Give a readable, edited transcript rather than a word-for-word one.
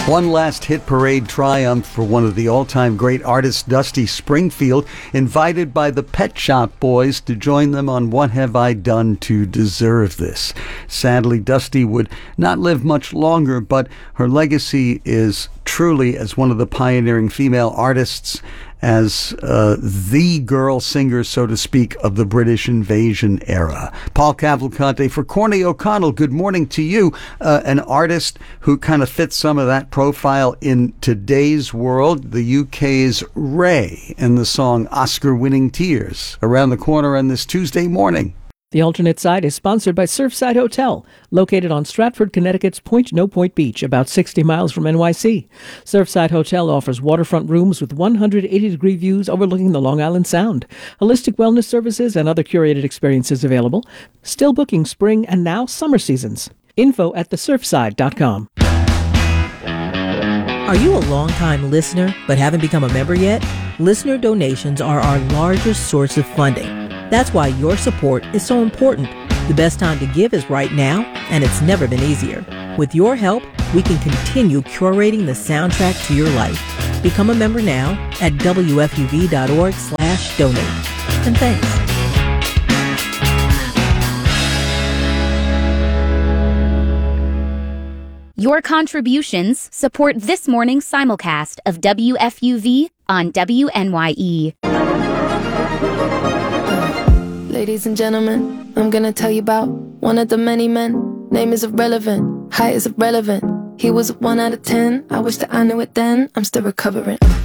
One last hit parade triumph for one of the all-time great artists, Dusty Springfield, invited by the Pet Shop Boys to join them on What Have I Done to Deserve This? Sadly, Dusty would not live much longer, but her legacy is truly as one of the pioneering female artists, as the girl singer, so to speak, of the British invasion era. Paul Cavalcante for Corny O'Connell, good morning to you. An artist who kind of fits some of that profile in today's world, the UK's Ray, and the song Oscar-Winning Tears, around the corner on this Tuesday morning. The alternate side is sponsored by Surfside Hotel, located on Stratford, Connecticut's Point No Point Beach, about 60 miles from NYC. Surfside Hotel offers waterfront rooms with 180-degree views overlooking the Long Island Sound. Holistic wellness services and other curated experiences available. Still booking spring and now summer seasons. Info at thesurfside.com. Are you a long-time listener but haven't become a member yet? Listener donations are our largest source of funding. That's why your support is so important. The best time to give is right now, and it's never been easier. With your help, we can continue curating the soundtrack to your life. Become a member now at wfuv.org/donate. And thanks. Your contributions support this morning's simulcast of WFUV on WNYE. Ladies and gentlemen, I'm gonna tell you about one of the many men. Name is irrelevant, height is irrelevant. He was a 1 out of 10, I wish that I knew it then, I'm still recovering.